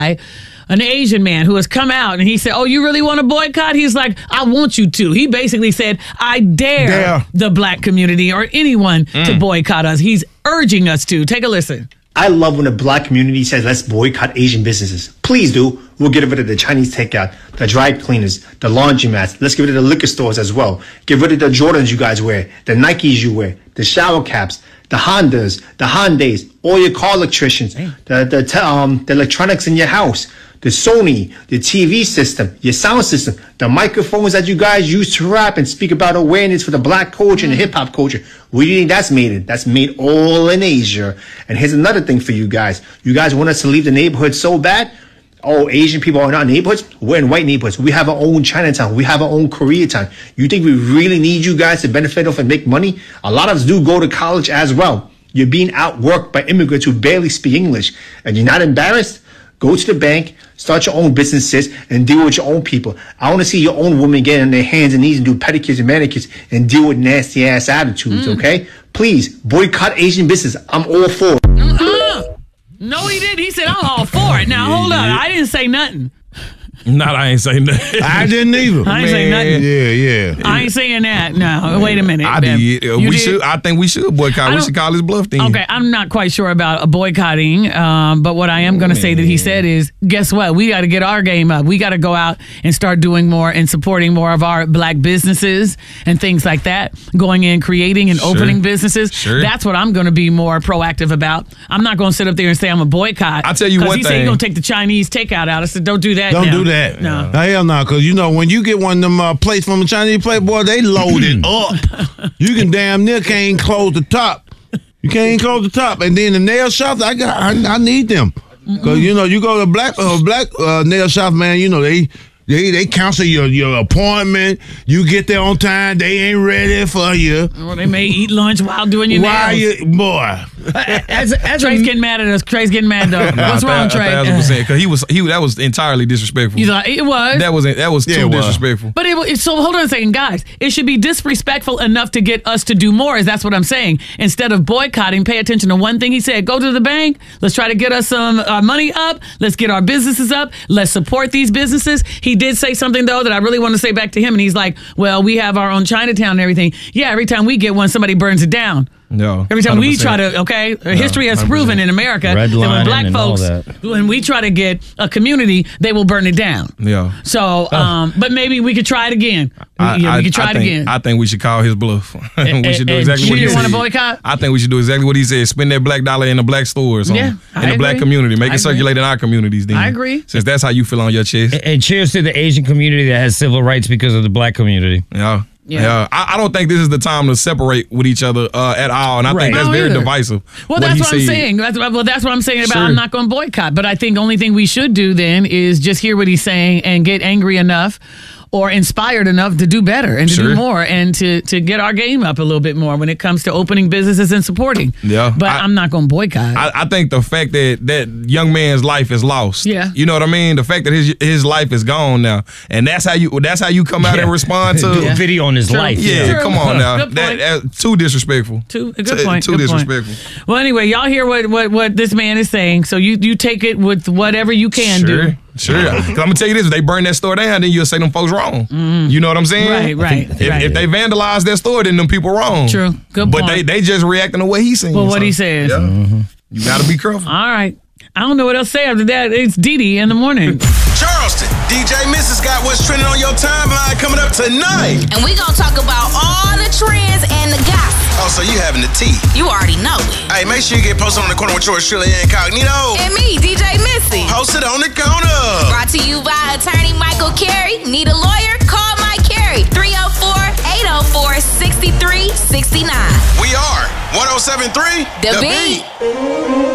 an Asian man who has come out and he said, oh, you really want to boycott? He's like, I want you to. He basically said, I dare the black community or anyone to boycott us. He's urging us to. Take a listen. I love when the black community says, let's boycott Asian businesses. Please do. We'll get rid of the Chinese takeout, the dry cleaners, the laundromats. Let's get rid of the liquor stores as well. Get rid of the Jordans you guys wear, the Nikes you wear, the shower caps, the Hondas, the Hyundais, all your car electricians, the electronics in your house, the Sony, the TV system, your sound system, the microphones that you guys use to rap and speak about awareness for the black culture and the hip hop culture. Where do you think that's made in? That's made all in Asia. And here's another thing for you guys. You guys want us to leave the neighborhood so bad? Oh, Asian people are in our neighborhoods? We're in white neighborhoods. We have our own Chinatown. We have our own Koreatown. You think we really need you guys to benefit off and make money? A lot of us do go to college as well. You're being outworked by immigrants who barely speak English. And you're not embarrassed? Go to the bank, start your own businesses, and deal with your own people. I want to see your own women get on their hands and knees and do pedicures and manicures and deal with nasty-ass attitudes, okay? Please, boycott Asian business. I'm all for it. No, he didn't. He said, I'm all for it. Now, hold on. I didn't say nothing. I ain't saying nothing. I didn't either. I ain't saying nothing. Yeah. I ain't saying that. No, wait a minute. I did. I think we should boycott. We should call his bluff then. Okay, I'm not quite sure about boycotting, but what I am going to say that he said is, guess what? We got to get our game up. We got to go out and start doing more and supporting more of our black businesses and things like that. Going in, creating and opening businesses. Sure. That's what I'm going to be more proactive about. I'm not going to sit up there and say I'm a boycott. I'll tell you one thing. Because he said he's going to take the Chinese takeout out. I said, don't do that. Don't now. do that. No. Hell no, because you know when you get one of them plates from a Chinese plate, boy, they load it up. You can damn near can't close the top. You can't close the top, and then the nail shops, I need them because you know you go to black nail shop, man. You know they cancel your appointment. You get there on time, they ain't ready for you. Or they may eat lunch while doing your nails. Boy. As Trey's getting mad at us. Trey's getting mad though. What's wrong, Trey? 1,000%. Because that was entirely disrespectful. He's like, it was. That was too disrespectful. But so hold on a second, guys. It should be disrespectful enough to get us to do more. Is that's what I'm saying? Instead of boycotting, pay attention to one thing he said. Go to the bank. Let's try to get us some money up. Let's get our businesses up. Let's support these businesses. He did say something though that I really want to say back to him, and he's like, "Well, we have our own Chinatown and everything. Yeah, every time we get one, somebody burns it down." No. Every time we try to, history has 100%. Proven in America that when black folks, when we try to get a community, they will burn it down. Yeah. So, but maybe we could try it again. We could try it again. I think we should call his bluff. We should do exactly what he said. You want to boycott? I think we should do exactly what he said. Spend that black dollar in the black stores. In the black community. Make it circulate in our communities then. I agree. Since that's how you feel on your chest. And cheers to the Asian community that has civil rights because of the black community. Yeah. Yeah, I don't think this is the time to separate with each other at all, and I think that's very divisive. Well, that's what I'm saying. That's what I'm saying about I'm not going to boycott. But I think the only thing we should do then is just hear what he's saying and get angry enough or inspired enough to do better and to do more and to get our game up a little bit more when it comes to opening businesses and supporting. Yeah. But I'm not going to boycott. I think the fact that young man's life is lost. Yeah. You know what I mean? The fact that his life is gone now. And that's how you come out and respond to a video on his life. Yeah, come on now. That's too disrespectful. Good point. Too disrespectful. Well, anyway, y'all hear what this man is saying. So you take it with whatever you can do. Sure. Because I'm going to tell you this. If they burn that store down, then you'll say them folks wrong. You know what I'm saying? Right. If they vandalize that store, then them people wrong. True. Good point. But they just reacting the way he's saying. Well, what he says. Yeah. You got to be careful. All right. I don't know what else to say after that. It's Didi in the morning. Charleston, DJ Mrs. got what's trending on your timeline coming up tonight. And we gonna talk about all the trends and the gossip. Oh, so you having the tea. You already know it. Hey, make sure you get posted on the corner with yours truly, Incognito. And me, DJ Missy. Posted on the corner. Brought to you by attorney Michael Carey. Need a lawyer? Call Mike Carey. 304-804-6369. We are 107.3 The Beat.